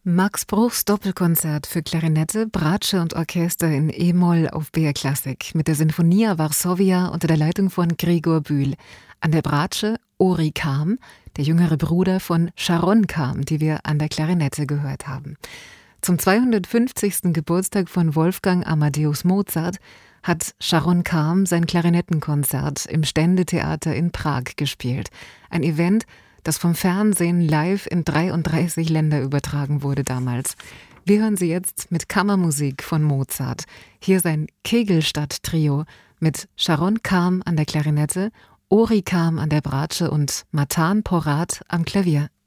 Max Bruchs Doppelkonzert für Klarinette, Bratsche und Orchester in E-Moll auf BR Classic mit der Sinfonia Varsovia unter der Leitung von Gregor Bühl. An der Bratsche Ori Kam, der jüngere Bruder von Sharon Kam, die wir an der Klarinette gehört haben. Zum 250. Geburtstag von Wolfgang Amadeus Mozart hat Sharon Kam sein Klarinettenkonzert im Ständetheater in Prag gespielt. Ein Event, das vom Fernsehen live in 33 Länder übertragen wurde damals. Wir hören sie jetzt mit Kammermusik von Mozart. Hier sein Kegelstadt-Trio mit Sharon Kam an der Klarinette, Ori Kam an der Bratsche und Matan Porat am Klavier.